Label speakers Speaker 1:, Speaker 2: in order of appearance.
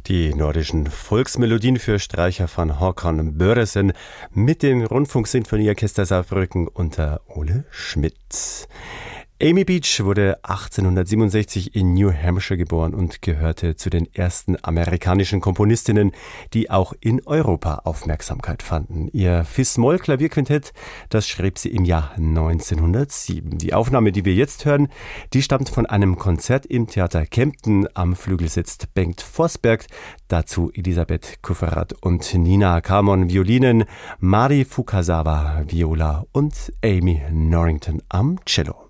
Speaker 1: Die nordischen Volksmelodien für Streicher von Håkon Børresen mit dem Rundfunksinfonieorchester Saarbrücken unter Ole Schmidt. Amy Beach wurde 1867 in New Hampshire geboren und gehörte zu den ersten amerikanischen Komponistinnen, die auch in Europa Aufmerksamkeit fanden. Ihr Fis-Moll-Klavierquintett, das schrieb sie im Jahr 1907. Die Aufnahme, die wir jetzt hören, die stammt von einem Konzert im Theater Kempten. Am Flügel sitzt Bengt Forsberg, dazu Elisabeth Kufferath und Nina Kamon Violinen, Mari Fukasawa Viola und Amy Norrington am Cello.